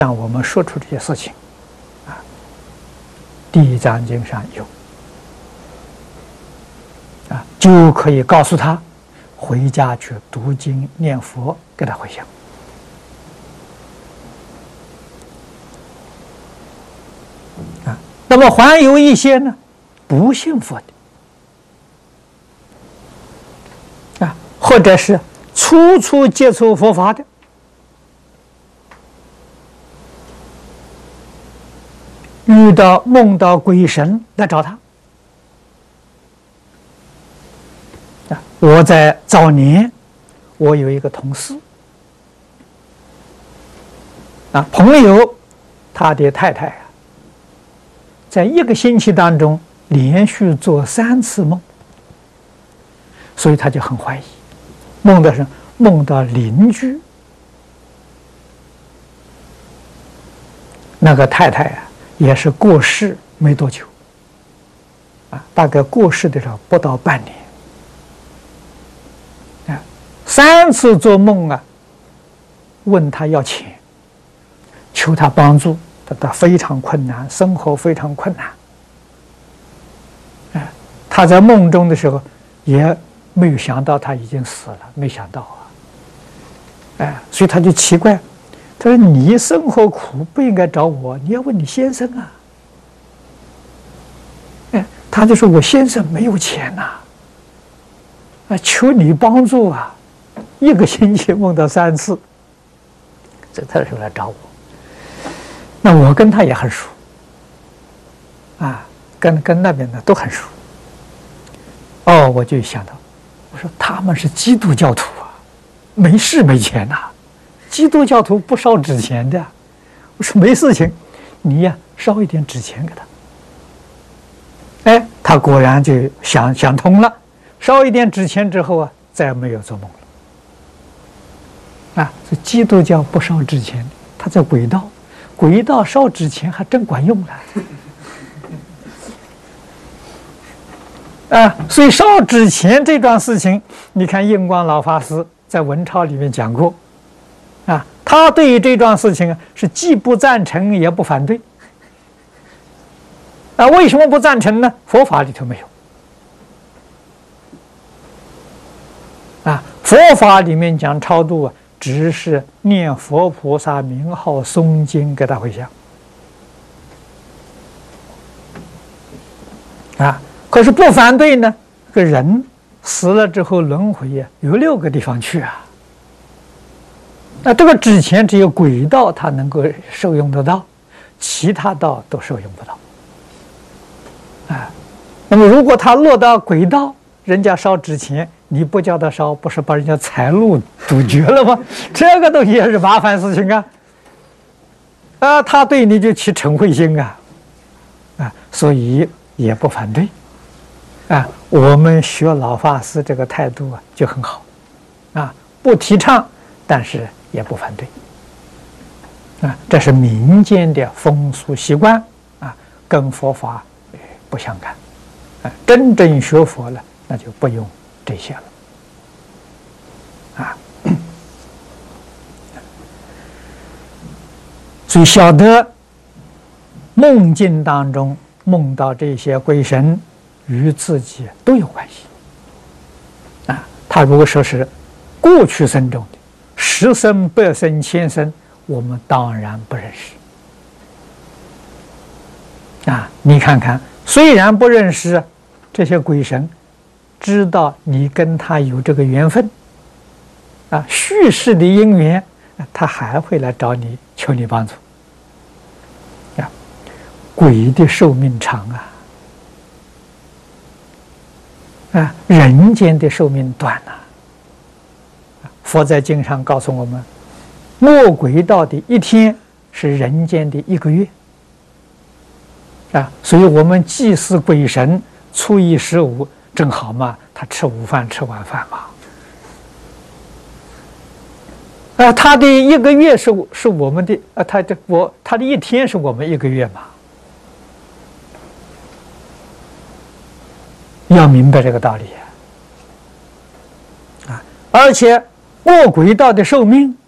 让我们说出这些事情，啊，《地藏经》上有，啊，就可以告诉他，回家去读经念佛，给他回向。啊，那么还有一些呢，不信佛的，啊，或者是初初接触佛法的。梦到鬼神来找他啊！我在早年，我有一个同事啊，朋友，他的太太啊，在一个星期当中连续做3次梦，所以他就很怀疑，梦到邻居那个太太啊。也是过世没多久，啊，大概过世的时候不到半年，啊，3次做梦啊，问他要钱，求他帮助，他非常困难，生活非常困难，啊，他在梦中的时候也没有想到他已经死了，没想到啊，哎，所以他就奇怪。他说：“你生活苦，不应该找我，你要问你先生啊。”哎，他就说：“我先生没有钱呐，啊，求你帮助啊！一个星期梦到3次，这他说来找我。那我跟他也很熟，啊，跟那边的都很熟。哦，我就想到，我说他们是基督教徒啊，没事没钱呐。”基督教徒不烧纸钱的，我说没事情，你呀烧一点纸钱给他。哎，他果然就想通了，烧一点纸钱之后啊，再也没有做梦了。啊，这基督教不烧纸钱，他在鬼道烧纸钱还真管用了。啊，所以烧纸钱这桩事情，你看印光老法师在文钞里面讲过。啊，他对于这桩事情啊是既不赞成也不反对。啊，为什么不赞成呢？佛法里头没有。啊，佛法里面讲超度啊，只是念佛菩萨名号、诵经给他回向。啊，可是不反对呢，这个人死了之后轮回呀，有6个地方去啊。那这个纸钱只有鬼道它能够受用得到，其他道都受用不到。啊，那么如果他落到鬼道，人家烧纸钱，你不叫他烧，不是把人家财路阻绝了吗？这个东西也是麻烦事情啊！啊，他对你就起嗔恚心啊，啊，所以也不反对。啊，我们学老法师这个态度啊就很好，啊，不提倡，但是也不反对。啊，这是民间的风俗习惯啊，跟佛法不相干。啊，真正学佛了，那就不用这些了。啊，所以晓得梦境当中梦到这些鬼神与自己都有关系。啊，他如果说是过去生中的10生、100生、1000生，我们当然不认识。啊，你看看，虽然不认识这些鬼神，知道你跟他有这个缘分，啊，续世的因缘，他还会来找你求你帮助。啊，鬼的寿命长啊，人间的寿命短啊。佛在经上告诉我们，没鬼道的1天是人间的1个月。啊，所以我们祭祀鬼神，初一十五正好嘛，他吃午饭吃晚饭嘛。啊，他的1个月是我们的，他的1天是我们1个月嘛。要明白这个道理啊！而且恶鬼道的寿命